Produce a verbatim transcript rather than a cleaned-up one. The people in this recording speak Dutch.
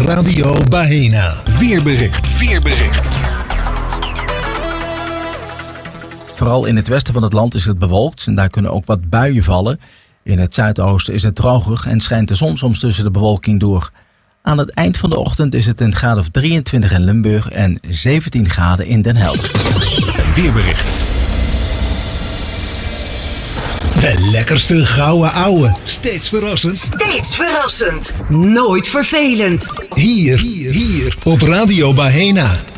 Radio Baena. Weerbericht. Weerbericht. Vooral in het westen van het land is het bewolkt en daar kunnen ook wat buien vallen. In het zuidoosten is het droger en schijnt de zon soms tussen de bewolking door. Aan het eind van de ochtend is het een graad of drieëntwintig in Limburg en zeventien graden in Den Helder. Weerbericht. De lekkerste gouden ouwe. Steeds verrassend. Steeds verrassend. Nooit vervelend. Hier, hier, hier op Radio Baena.